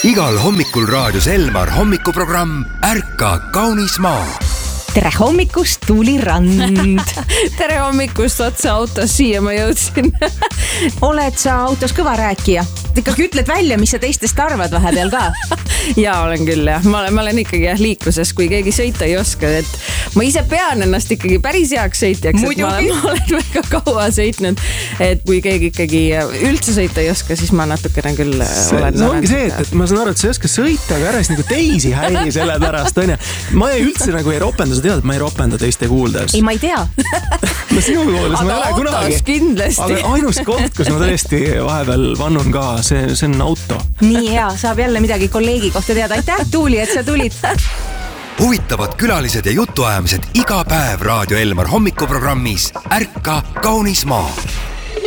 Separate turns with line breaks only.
Igal hommikul raadios Elmar hommikuprogramm Ärka kaunis maa.
Tere hommikust, Tuuli Rand.
Tere hommikust, otsa autos siia ma jõudsin.
Oled sa autos kõva rääkija? Ikkagi ütled välja, mis sa teistest arvad vahepeal ka?
Jaa, olen küll jah. Ma olen ikkagi liikluses, kui keegi sõita ei oska. Et ma ise pean ennast ikkagi päris heaks sõitjaks. Ma olen väga kaua sõitnud. Et kui keegi ikkagi üldse sõita ei oska, siis ma natukene küll olen.
See ongi see, et ma saan aru, et sa ei oska sõita, aga ära siis nagu teisi häiri selle pärast. Ma üldse nagu ei ropenda, sa tead, et ma ei ropenda teiste kuuldes.
Ei, ma ei tea.
Ma sinu kuuldes ma ei ole kunagi.
Kindlasti.
Aga ainus koht, kus ma tõesti vahepeal vannun ka, see on auto.
Nii hea, saab jälle midagi kolleegi kohta teada. Aitäh, Tuuli, et sa tulid.
Huvitavad külalised ja jutuajamised iga päev Raadio Elmar hommikuprogrammis Ärka kaunis maa.